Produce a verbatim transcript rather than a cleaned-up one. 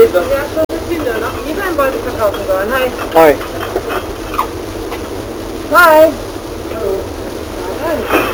Peter. Ja, schon das Kinder. Noch nie beim wollte verkaufen sollen. Hi. Hi. Hi. Hallo. Hi.